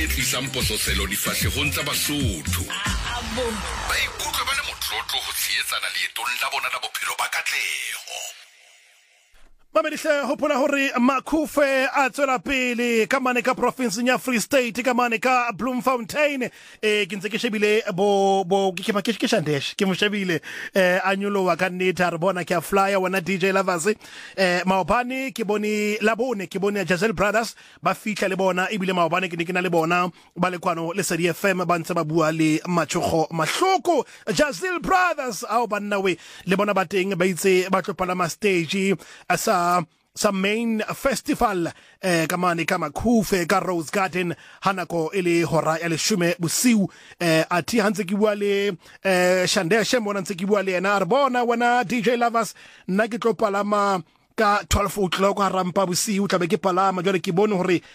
tlisang pososelo difahlehong tsa Basotho. Ba ikutlwa ba le motlotlo ho tshehetsana leetong la bona la bophelo ba katleho. Mamedihle hopola hore Makhufe a tswela pele ka mane ka province ya Free State ka mane ka Bloemfontein ke ntse ke shebile bo ke shandesh ke mo shebile anyolo wa ka nnete re bona ke a flyer wona DJ Lovers maobane ke bone labone ke bone Jazelle Brothers ba fihla le bona ebile maobane ke ne ke na le bona ba le kwano le Sedi FM ba ntse ba bua le matshogo mahloko Jazelle Brothers ao banna we le bona ba teng ba itse ba tlopala ma stage sa main festival ka mane ka Makhufe ka Rose Garden hanako ele hora ya 10 bosiu athi hantse ke bua le Shandeshe mona ntse ke bua le ena re bona wana DJ Lovers nna ke tlo palama ka 12 o'clock ha rampa bosiu tlabe ke palama jwale ke bone hore